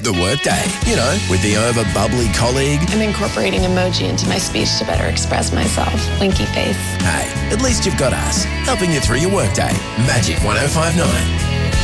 The Workday, with the over-bubbly colleague. I'm incorporating emoji into my speech to better express myself. Winky face. Hey, at least you've got us, helping you through your workday. Magic 105.9.